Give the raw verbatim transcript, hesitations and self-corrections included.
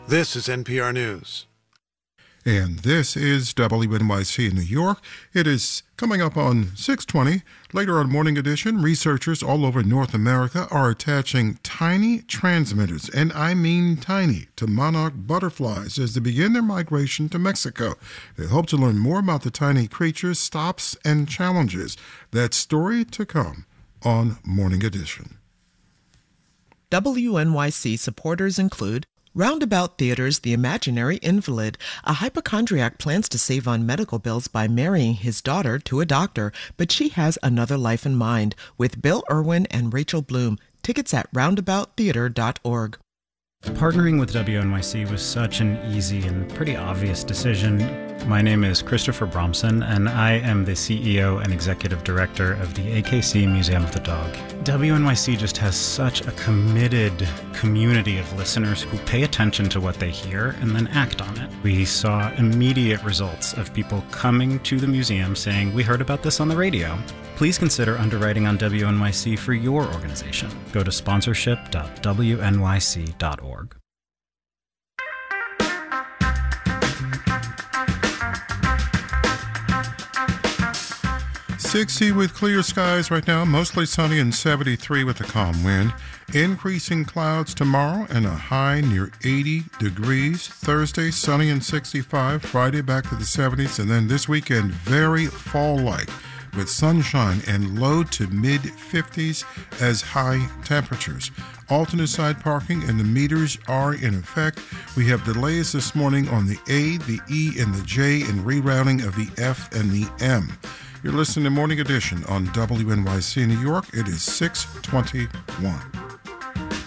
This is N P R News. And this is W N Y C in New York. It is coming up on six twenty. Later on Morning Edition, researchers all over North America are attaching tiny transmitters, and I mean tiny, to monarch butterflies as they begin their migration to Mexico. They hope to learn more about the tiny creatures, stops, and challenges. That story to come on Morning Edition. W N Y C supporters include Roundabout Theater's The Imaginary Invalid. A hypochondriac plans to save on medical bills by marrying his daughter to a doctor, but she has another life in mind, with Bill Irwin and Rachel Bloom. Tickets at roundabout theater dot org. Partnering with W N Y C was such an easy and pretty obvious decision. My name is Christopher Bromson, and I am the C E O and Executive Director of the A K C Museum of the Dog. W N Y C just has such a committed community of listeners who pay attention to what they hear and then act on it. We saw immediate results of people coming to the museum saying, "We heard about this on the radio." Please consider underwriting on W N Y C for your organization. Go to sponsorship dot w n y c dot org. sixty with clear skies right now, mostly sunny, and seventy-three with a calm wind. Increasing clouds tomorrow and a high near eighty degrees. Thursday, sunny and sixty-five. Friday, back to the seventies. And then this weekend, very fall-like, with sunshine and low to mid-fifties as high temperatures. Alternate side parking and the meters are in effect. We have delays this morning on the A, the E, and the J, and rerouting of the F and the M. You're listening to Morning Edition on W N Y C New York. It is six twenty-one.